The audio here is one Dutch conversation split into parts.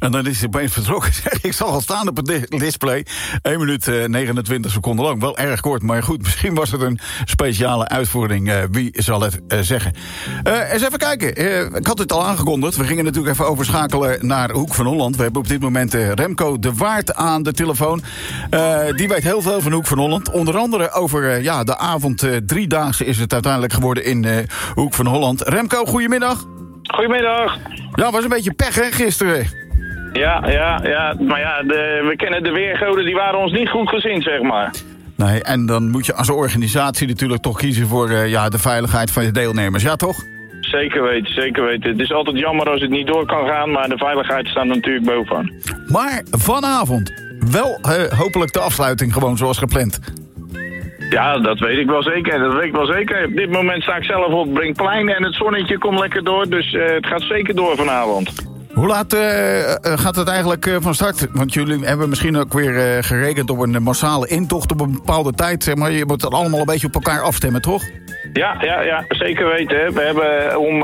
En dan is hij opeens vertrokken. Ik zag al staan op het display. 1 minuut 29 seconden lang. Wel erg kort, maar goed, misschien was het een speciale uitvoering. Wie zal het zeggen? Eens even kijken. Ik had het al aangekondigd. We gingen natuurlijk even overschakelen naar Hoek van Holland. We hebben op dit moment Remco de Waard aan de telefoon. Die weet heel veel van Hoek van Holland. Onder andere over de avond 3-daagse is het uiteindelijk geworden in Hoek van Holland. Remco, goedemiddag. Goedemiddag. Ja, was een beetje pech, hè, gisteren? Ja. Maar ja, we kennen de weergoden, die waren ons niet goed gezind, zeg maar. Nee, en dan moet je als organisatie natuurlijk toch kiezen voor de veiligheid van je deelnemers. Ja, toch? Zeker weten. Het is altijd jammer als het niet door kan gaan, maar de veiligheid staat natuurlijk bovenaan. Maar vanavond wel hopelijk de afsluiting gewoon zoals gepland. Ja, dat weet ik wel zeker. Op dit moment sta ik zelf op Brinkplein en het zonnetje komt lekker door, dus het gaat zeker door vanavond. Hoe laat gaat het eigenlijk van start? Want jullie hebben misschien ook weer gerekend op een massale intocht op een bepaalde tijd. Zeg maar. Je moet het allemaal een beetje op elkaar afstemmen, toch? Ja, zeker weten. We hebben om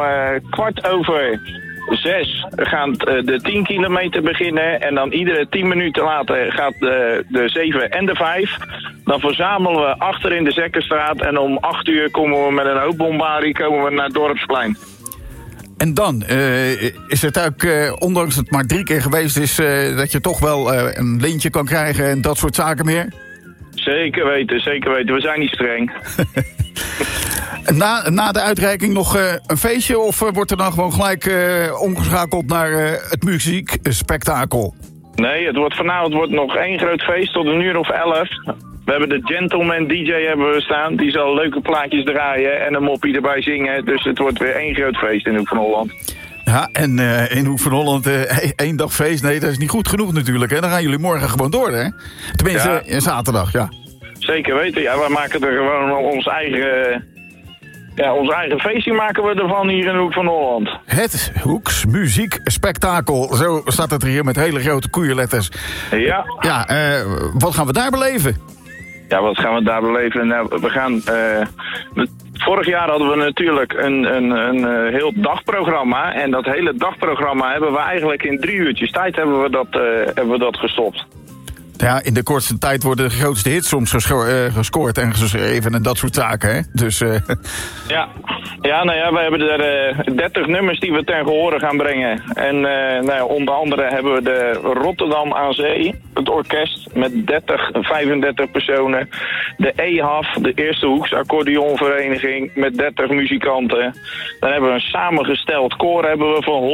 5:15 gaan de 10 kilometer beginnen. En dan iedere 10 minuten later gaat de 7 en de 5. Dan verzamelen we achter in de Zekkerstraat. En om 8 uur komen we met een hoop bombarie naar het Dorpsplein. En dan is het ook, ondanks het maar 3 keer geweest is, dat je toch wel een lintje kan krijgen en dat soort zaken meer? Zeker weten. We zijn niet streng. Na de uitreiking nog een feestje of wordt er dan gewoon gelijk omgeschakeld naar het muziekspektakel? Nee, vanavond wordt nog 1 groot feest tot 11:00. We hebben de Gentleman DJ hebben we staan. Die zal leuke plaatjes draaien en een moppie erbij zingen. Dus het wordt weer 1 groot feest in Hoek van Holland. Ja, en in Hoek van Holland 1 dag feest. Nee, dat is niet goed genoeg natuurlijk. Hè? Dan gaan jullie morgen gewoon door, hè? Tenminste, zaterdag, ja. Zeker weten, ja. Wij maken er gewoon ons eigen feestje maken we ervan hier in Hoek van Holland. Het Hoeks muziekspektakel. Zo staat het er hier met hele grote koeienletters. Ja. Ja, wat gaan we daar beleven? Ja, wat gaan we daar beleven? Nou, we gaan... vorig jaar hadden we natuurlijk een heel dagprogramma. En dat hele dagprogramma hebben we eigenlijk in 3 uurtjes tijd hebben we dat gestopt. Ja, in de kortste tijd worden de grootste hits soms gescoord en geschreven en dat soort zaken, hè? Dus, Ja, we hebben er 30 nummers die we ten gehore gaan brengen. En onder andere hebben we de Rotterdam aan Zee, het orkest met 35 personen. De EHAF, de Eerste Hoeks accordeonvereniging met 30 muzikanten. Dan hebben we een samengesteld koor hebben we van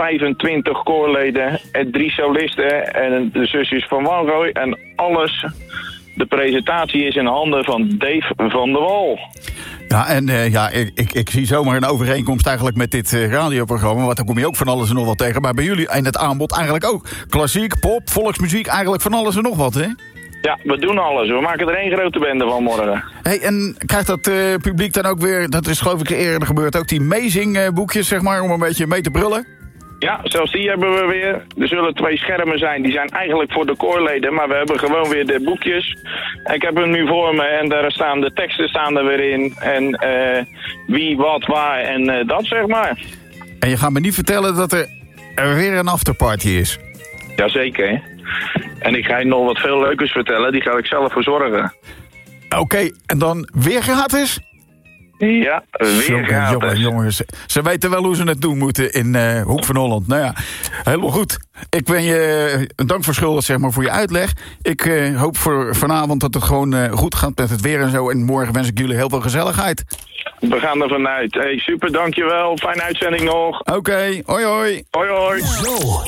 125 koorleden en 3 solisten en de zusjes van Wanrooy. En alles, de presentatie is in handen van Dave van der Wal. Ja, en ik zie zomaar een overeenkomst eigenlijk met dit radioprogramma. Want dan kom je ook van alles en nog wat tegen. Maar bij jullie in het aanbod eigenlijk ook. Klassiek, pop, volksmuziek, eigenlijk van alles en nog wat, hè? Ja, we doen alles. We maken er 1 grote bende van morgen. Hey, en krijgt dat publiek dan ook weer, dat is geloof ik eerder gebeurd, ook die amazing boekjes, zeg maar, om een beetje mee te brullen? Ja, zelfs die hebben we weer. Er zullen 2 schermen zijn. Die zijn eigenlijk voor de koorleden, maar we hebben gewoon weer de boekjes. Ik heb hem nu voor me en daar staan de teksten staan er weer in. En wie, wat, waar en dat, zeg maar. En je gaat me niet vertellen dat er weer een afterparty is? Jazeker. En ik ga je nog wat veel leukers vertellen. Die ga ik zelf verzorgen. Oké, en dan weer gratis? Ja, weer gratis. Jongens, ze weten wel hoe ze het doen moeten in Hoek van Holland. Nou ja, helemaal goed. Ik ben je een dank verschuldigd, zeg maar, voor je uitleg. Ik hoop voor vanavond dat het gewoon goed gaat met het weer en zo. En morgen wens ik jullie heel veel gezelligheid. We gaan er vanuit. Hey, super, dankjewel. Fijne uitzending nog. Oké, hoi hoi. Hoi hoi. Zo